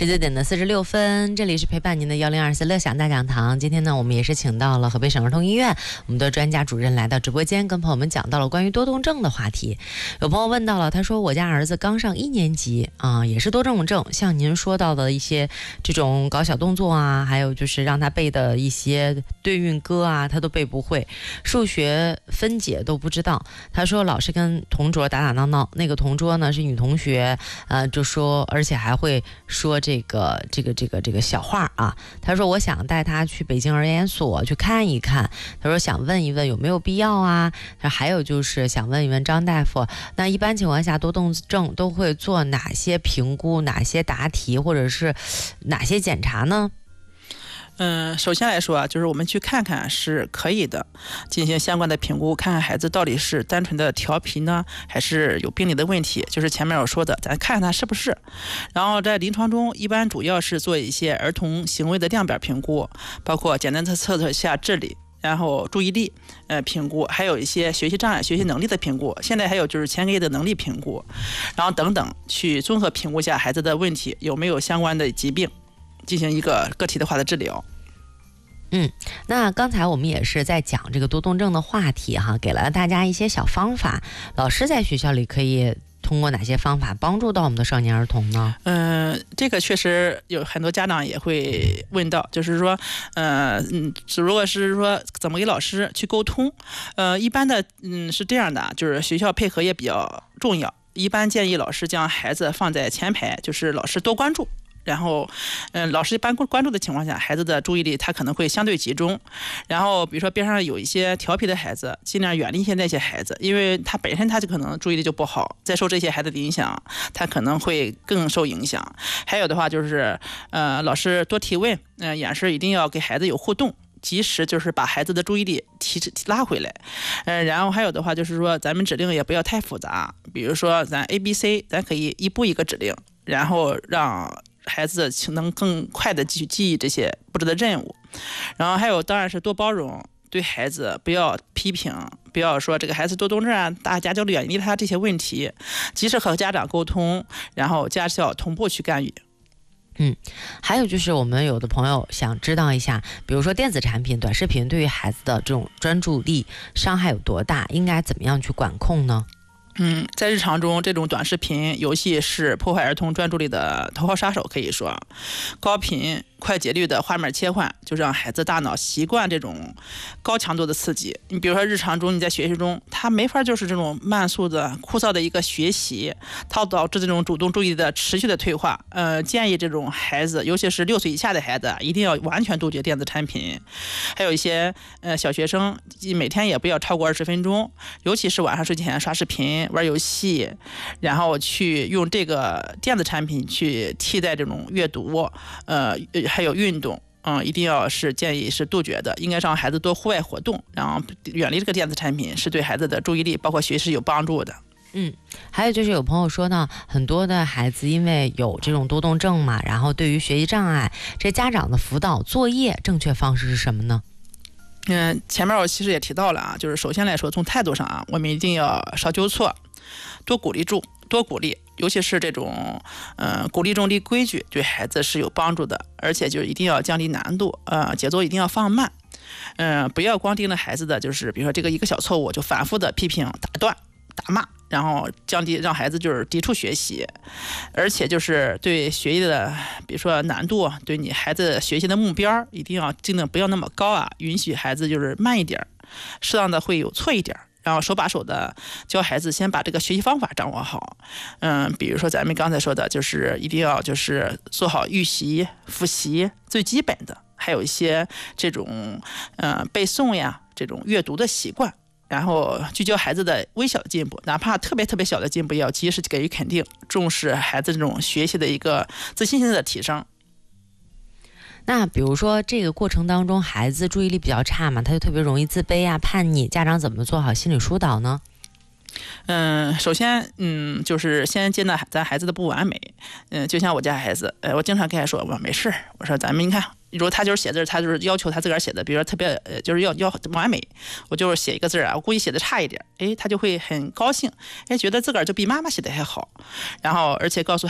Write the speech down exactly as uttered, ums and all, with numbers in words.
十九点的四十六分，这里是陪伴您的幺零二四乐享大讲堂。今天呢，我们也是请到了河北省儿童医院我们的专家主任来到直播间，跟朋友们讲到了关于多动症的话题。有朋友问到了，他说我家儿子刚上一年级啊、呃，也是多动症，像您说到的一些这种搞小动作啊，还有就是让他背的一些对韵歌啊，他都背不会，数学分解都不知道。他说老是跟同桌打打闹闹，那个同桌呢是女同学，呃，就说而且还会说这个这个这个这个小话啊。他说我想带他去北京儿研所去看一看，他说想问一问有没有必要啊。他还有就是想问一问张大夫，那一般情况下多动症都会做哪些评估，哪些答题，或者是哪些检查呢？ 嗯，首先来说啊，就是我们去看看是可以的，进行相关的评估，看看孩子到底是单纯的调皮呢，还是有病理的问题。就是前面我说的，咱看看他是不是。然后在临床中，一般主要是做一些儿童行为的量表评估，包括简单的测测一下智力，然后注意力呃评估，还有一些学习障碍、学习能力的评估。现在还有就是前额叶的能力评估，然后等等，去综合评估一下孩子的问题有没有相关的疾病，进行一个个体的化的治疗。 嗯，那刚才我们也是在讲这个多动症的话题哈，给了大家一些小方法。老师在学校里可以通过哪些方法帮助到我们的少年儿童呢？ 嗯、呃，这个确实有很多家长也会问到，就是说，呃，嗯，如果是说怎么给老师去沟通，呃，一般的，嗯，是这样的，就是学校配合也比较重要。一般建议老师将孩子放在前排，就是老师多关注。然后，嗯、呃，老师一般关注的情况下，孩子的注意力他可能会相对集中。然后，比如说边上有一些调皮的孩子，尽量远离一些那些孩子，因为他本身他就可能注意力就不好，再受这些孩子的影响，他可能会更受影响。还有的话就是，呃，老师多提问，嗯、呃，眼神一定要给孩子有互动。及时就是把孩子的注意力提拉回来，嗯，然后还有的话就是说，咱们指令也不要太复杂，比如说咱 A B C， 咱可以一步一个指令，然后让孩子能更快的去记忆这些布置的任务。然后还有当然是多包容，对孩子不要批评，不要说这个孩子多动症啊，大家就远离他这些问题，及时和家长沟通，然后家校同步去干预。 嗯，还有就是我们有的朋友想知道一下，比如说电子产品、短视频对于孩子的这种专注力伤害有多大，应该怎么样去管控呢？ 嗯，在日常中，这种短视频游戏是破坏儿童专注力的头号杀手，可以说，高频快节律的画面切换，就让孩子大脑习惯这种高强度的刺激。你比如说日常中你在学习中，他没法就是这种慢速的枯燥的一个学习，它导致这种主动注意力的持续的退化。呃，建议这种孩子，尤其是六岁以下的孩子，一定要完全杜绝电子产品。还有一些呃小学生，每天也不要超过二十分钟，尤其是晚上睡前刷视频、玩游戏，然后去用这个电子产品去替代这种阅读，呃。还有运动，嗯，一定要是建议是杜绝的，应该让孩子多户外活动，然后远离这个电子产品，是对孩子的注意力包括学习有帮助的。 嗯，还有就是有朋友说呢，很多的孩子因为有这种多动症嘛，然后对于学习障碍，这家长的辅导作业正确方式是什么呢？ 嗯，前面我其实也提到了啊，就是首先来说，从态度上啊，我们一定要少纠错，多鼓励住，多鼓励。尤其是这种，呃，鼓励中立规矩，对孩子是有帮助的，而且就一定要降低难度，呃，节奏一定要放慢，嗯、呃，不要光盯着孩子的，就是比如说这个一个小错误就反复的批评、打断、打骂，然后降低让孩子就是抵触学习，而且就是对学习的，比如说难度，对你孩子学习的目标，一定要尽量不要那么高啊，允许孩子就是慢一点，适当的会有错一点。然后手把手的教孩子先把这个学习方法掌握好，嗯，比如说咱们刚才说的，就是一定要就是做好预习、复习最基本的，还有一些这种呃背诵呀、这种阅读的习惯，然后聚焦孩子的微小进步，哪怕特别特别小的进步，也要及时给予肯定，重视孩子这种学习的一个自信心的提升。 那比如说这个过程当中，孩子注意力比较差嘛，他就特别容易自卑啊、叛逆，家长怎么做好心理疏导呢？ 嗯，首先，嗯，就是先接纳咱孩子的不完美。嗯，就像我家孩子，呃，我经常跟他说，我说没事，我说咱们你看，如果他就是写字，他就是要求他自个儿写的，比如说特别，呃，就是要要完美，我就是写一个字啊，我故意写的差一点，哎，他就会很高兴，哎，觉得自个儿就比妈妈写的还好。然后，而且告诉